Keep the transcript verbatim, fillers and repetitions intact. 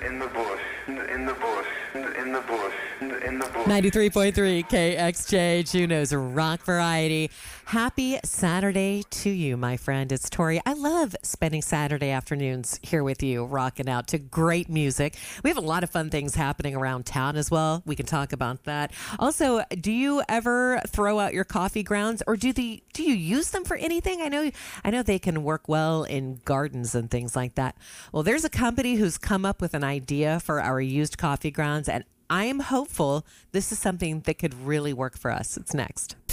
in the bush, in the bush, in the bush, in the bush. ninety-three point three K X J, Juneau's Rock Variety. Happy Saturday to you, my friend. It's Tori. I love spending Saturday afternoons here with you, rocking out to great music. We have a lot of fun things happening around town as well. We can talk about that. Also, do you ever throw out your coffee grounds, or do the do you use them for anything? I know, I know they can work well in gardens and things like that. Well, there's a company who's come up with an idea for our used coffee grounds, and I am hopeful this is something that could really work for us. It's next.